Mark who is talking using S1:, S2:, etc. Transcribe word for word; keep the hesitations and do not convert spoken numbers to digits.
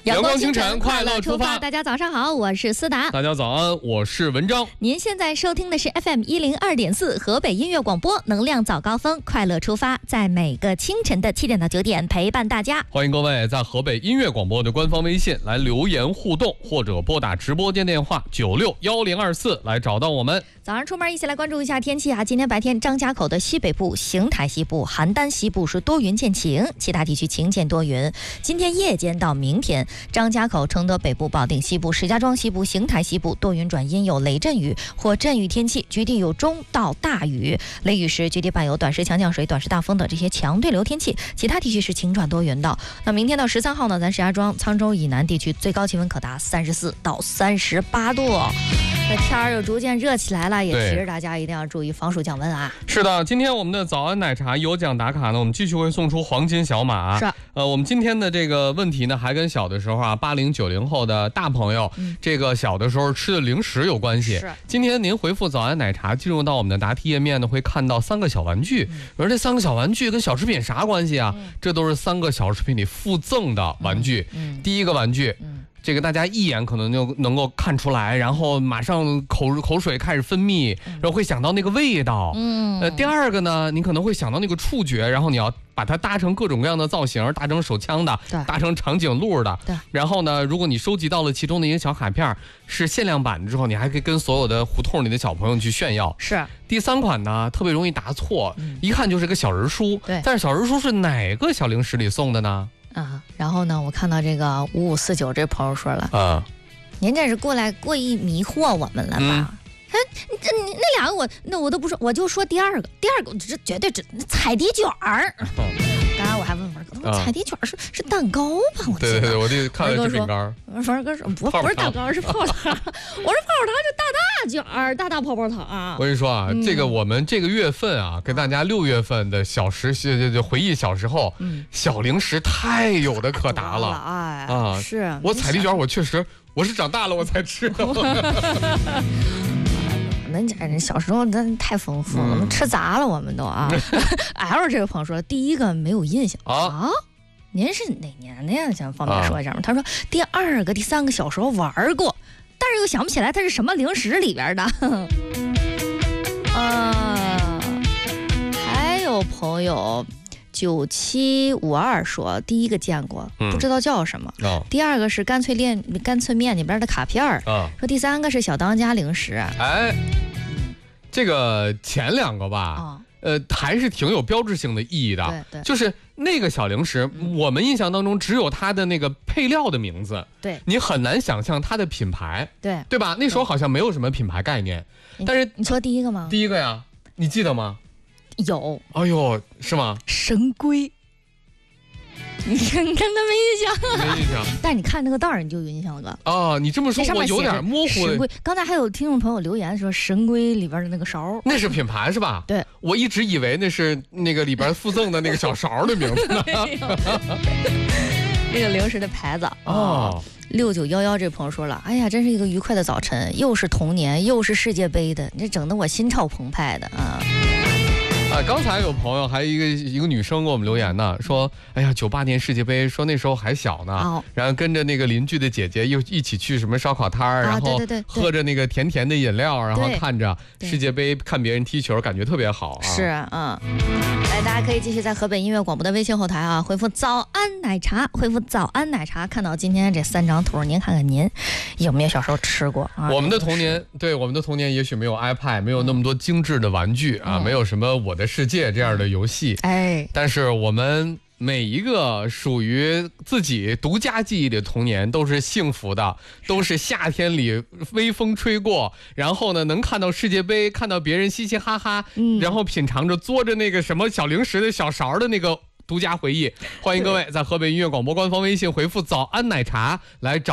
S1: 阳光清晨，快乐出发。大家早上好，我是思达。
S2: 大家早安，我是文章。
S1: 您现在收听的是 F M 一零二点四河北音乐广播，能量早高峰，快乐出发，在每个清晨的七点到九点陪伴大家。
S2: 欢迎各位在河北音乐广播的官方微信来留言互动，或者拨打直播间电话九六幺零二四来找到我们。
S1: 早上出门一起来关注一下天气啊！今天白天张家口的西北部、邢台西部、邯郸西部是多云见晴，其他地区晴间多云。今天夜间到明天，张家口、承德北部、保定西部、石家庄西部、邢台西部多云转阴，有雷阵雨或阵雨天气，局地有中到大雨，雷雨时局地伴有短时强降水、短时大风等这些强对流天气。其他地区是晴转多云的。那明天到十三号呢，咱石家庄、沧州以南地区最高气温可达三十四到三十八度。那天儿又逐渐热起来了，也提示大家一定要注意防暑降温啊。
S2: 是的，今天我们的早安奶茶有奖打卡呢，我们继续会送出黄金小马。
S1: 是，
S2: 呃，我们今天的这个问题呢，还跟小的时候啊，八零九零后的大朋友，嗯、这个小的时候吃的零食有关系。
S1: 是，
S2: 今天您回复早安奶茶，进入到我们的答题页面呢，会看到三个小玩具。嗯、而这三个小玩具跟小食品啥关系啊？嗯、这都是三个小食品里附赠的玩具。嗯嗯、第一个玩具。嗯这个大家一眼可能就能够看出来，然后马上口口水开始分泌，然后会想到那个味道。嗯，呃，第二个呢，你可能会想到那个触觉，然后你要把它搭成各种各样的造型，搭成手枪的，搭成长颈鹿的。对。然后呢，如果你收集到了其中的一个小卡片是限量版的之后，你还可以跟所有的胡同里的小朋友去炫耀。
S1: 是。
S2: 第三款呢，特别容易答错，嗯、一看就是个小人书。
S1: 对。
S2: 但是小人书是哪个小零食里送的呢？
S1: 啊，然后呢，我看到这个五五四九这朋友说了，
S2: 啊，
S1: 您这是过来故意迷惑我们了吧？他、嗯、这你那两个我那我都不说，我就说第二个，第二个这绝对这彩底卷儿。刚才我还问文哥，彩底卷是是蛋糕吧？我
S2: 对对对，我就看的是饼干。
S1: 文哥说不不是蛋糕，是泡泡糖。我说泡泡糖就大大卷儿，大大泡泡糖啊。
S2: 我跟你说啊，嗯、这个我们这个月份啊，跟大家六月份的小时就就回忆小时候，嗯、小零食太有的可答了。
S1: 哎啊，是
S2: 我彩底卷，我确实我是长大了我才吃的。
S1: 人家人小时候真太丰富了，我们吃杂了，我们都啊。L 这个朋友说，第一个没有印象啊，您是哪年的呀？想方便说一下吗？他说第二个、第三个小时候玩过，但是又想不起来它是什么零食里边的。啊，还有朋友九七五二说，第一个见过，嗯、不知道叫什么。哦、第二个是干脆面，干脆面里边的卡片儿。哦、说第三个是小当家零食。
S2: 哎，这个前两个吧，哦、呃，还是挺有标志性的意义的。
S1: 对对，
S2: 就是那个小零食，嗯、我们印象当中只有它的那个配料的名字。
S1: 对，
S2: 你很难想象它的品牌。
S1: 对，
S2: 对吧？那时候好像没有什么品牌概念。但是
S1: 你说第一个吗？
S2: 第一个呀，你记得吗？
S1: 有，
S2: 哎呦，是吗？
S1: 神龟，你看你看他没印象，
S2: 没印象。
S1: 但是你看那个袋儿，你就有印象了
S2: 啊！你这么说，我有点模糊。
S1: 神龟，刚才还有听众朋友留言说，神龟里边的那个勺，
S2: 那是品牌是吧？
S1: 对，
S2: 我一直以为那是那个里边附赠的那个小勺的名字呢。
S1: 那个零食的牌子哦。六九幺幺这朋友说了，哎呀，真是一个愉快的早晨，又是童年，又是世界杯的，这整得我心潮澎湃的啊！
S2: 啊，刚才有朋友还一个一个女生给我们留言呢，说，哎呀，九八年世界杯，说那时候还小呢，哦、然后跟着那个邻居的姐姐又一起去什么烧烤摊儿，啊、然后喝着那个甜甜的饮料，然后看着世界杯，看别人踢球，感觉特别好啊。
S1: 是，嗯。来，大家可以继续在河北音乐广播的微信后台啊，回复早安奶茶，回复早安奶茶，看到今天这三张图，您看看您有没有小时候吃过啊？
S2: 我们的童年，对我们的童年，也许没有 iPad， 没有那么多精致的玩具啊，嗯、没有什么我的世界这样的游戏，
S1: 哎，
S2: 但是我们每一个属于自己独家记忆的童年都是幸福的，都是夏天里微风吹过，然后呢能看到世界杯，看到别人嘻嘻哈哈，嗯、然后品尝着嘬着那个什么小零食的小勺的那个独家回忆。欢迎各位在河北音乐广播官方微信回复早安奶茶来找